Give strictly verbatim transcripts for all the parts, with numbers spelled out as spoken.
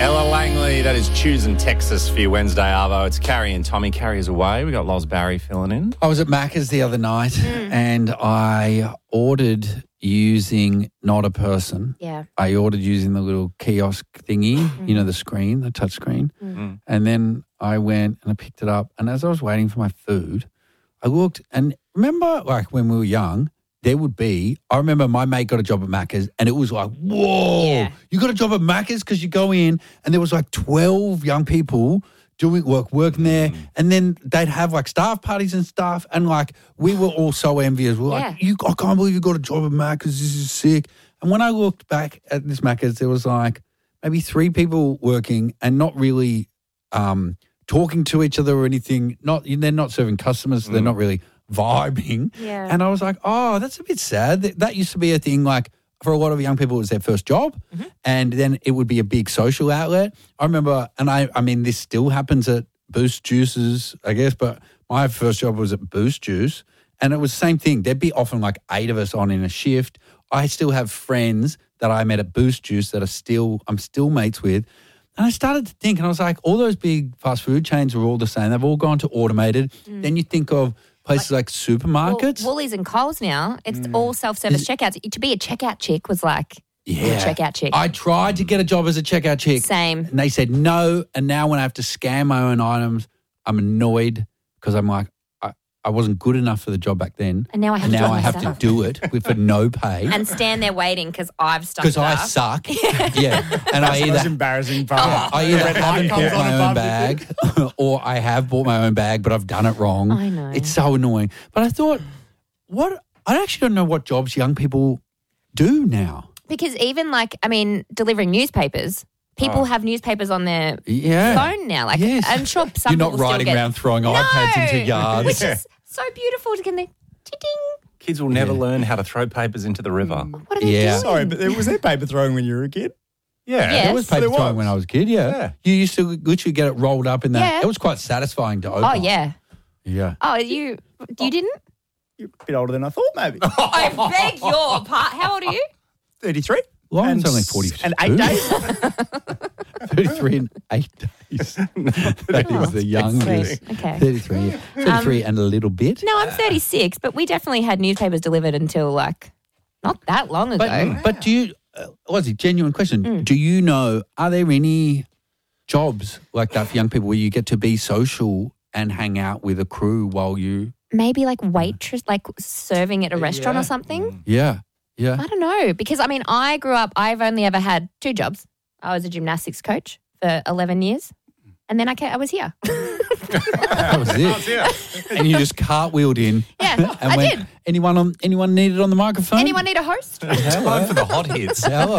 Ella Langley, that is Choosing Texas for your Wednesday Arvo. It's Carrie and Tommy. Carrie is away. We got Loz Barry filling in. I was at Macca's the other night Mm. and I ordered using not a person. Yeah. I ordered using the little kiosk thingy, Mm. you know, the screen, the touch screen. Mm. And then I went and I picked it up. And as I was waiting for my food, I looked and remember like when we were young, there would be, I remember my mate got a job at Macca's and it was like, whoa, Yeah. you got a job at Macca's because you go in and there was like twelve young people doing work, working there. Mm. And then they'd have like staff parties and stuff. And like, we were all so envious. We were Yeah. like, you, I can't believe you got a job at Macca's. This is sick. And when I looked back at this Macca's, there was like maybe three people working and not really um, talking to each other or anything. Not They're not serving customers. So they're not really vibing. Yeah. And I was like, oh, that's a bit sad. That, that used to be a thing like for a lot of young people, it was their first job. Mm-hmm. And then it would be a big social outlet. I remember, and I, I mean, this still happens at Boost Juices, I guess, but my first job was at Boost Juice. And it was the same thing. There'd be often like eight of us on in a shift. I still have friends that I met at Boost Juice that are still, I'm still mates with. And I started to think, and I was like, all those big fast food chains are all the same. They've all gone to automated. Mm. Then you think of places like, supermarkets. Well, Woolies and Coles now, it's all self-service checkouts. To be a checkout chick was like, yeah. a checkout chick. I tried to get a job as a checkout chick. Same. And they said no. And now when I have to scan my own items, I'm annoyed because I'm like, I, I wasn't good enough for the job back then. And now I have and to do now it I have myself. to do it with for no pay. And stand there waiting because I've stuck Because it I up. suck. yeah. And I That's the most either, embarrassing part. I either Red light haven't comes bought on my above own you. bag or I have bought my own bag, but I've done it wrong. I know. It's so annoying. But I thought, what? I actually don't know what jobs young people do now. Because even like, I mean, delivering newspapers, people Oh. have newspapers on their Yeah. phone now. Like, Yes. I'm sure some You're not people still riding get, around throwing No! iPads into yards. Which is so beautiful to get the ding. Kids will never learn how to throw papers into the river. What are they Yeah. doing? Sorry, but there, was there paper throwing when you were a kid? Yeah. Yeah. There was paper There throwing was. when I was a kid, yeah. Yeah. You used to literally get it rolled up in that. Yeah. It was quite satisfying to open. Oh, yeah. Yeah. Oh, you you didn't? You're a bit older than I thought, maybe. I beg your part. How old are you? thirty-three. Lauren's And only s- forty-two. And eight days. thirty-three and eight days. That Oh, is the youngest. Sweet. Okay. thirty-three. thirty-three and a little bit. No, I'm thirty-six, but we definitely had newspapers delivered until like not that long ago. But, but do you, uh, was it genuine question? Mm. Do you know, are there any jobs like that for young people where you get to be social and hang out with a crew while you, Maybe like waitress, like serving at a restaurant Yeah. or something. yeah, yeah. I don't know. Because I mean, I grew up, I've only ever had two jobs. I was a gymnastics coach for eleven years. And then I, ca- I was here. That was it. And you just cartwheeled in. Yeah, and I went, did. Anyone on anyone needed on the microphone? Anyone need a host? Time for the hot hits. Hello.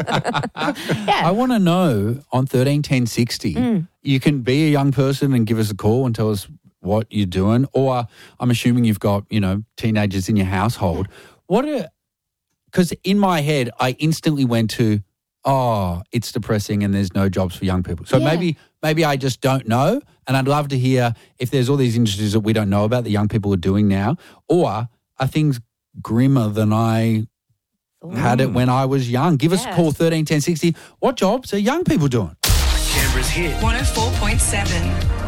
Yeah. I want to know on thirteen ten sixty, Mm. you can be a young person and give us a call and tell us what you're doing. Or I'm assuming you've got, you know, teenagers in your household. What are, because in my head, I instantly went to, oh, it's depressing and there's no jobs for young people. So Yeah. maybe maybe I just don't know. And I'd love to hear if there's all these industries that we don't know about that young people are doing now. Or are things grimmer than I had it when I was young? Give us a Yes. call, thirteen ten sixty. What jobs are young people doing? Canberra's hit. one oh four point seven.